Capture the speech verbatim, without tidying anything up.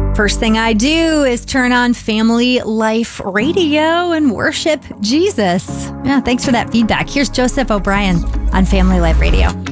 First thing I do is turn on Family Life Radio and worship Jesus. Yeah, thanks for that feedback. Here's Joseph O'Brien on Family Life Radio.